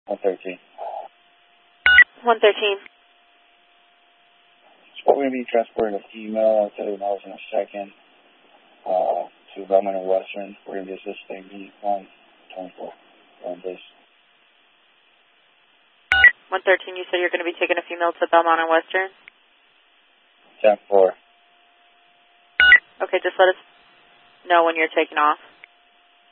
113. 113. So we're going to be transporting a female, I'll tell you those in a second, to Belmont and Western. We're going to be assisting B124 on this. 113, you said you're going to be taking a female to Belmont and Western? 10-4. Okay, just let us know when you're taking off.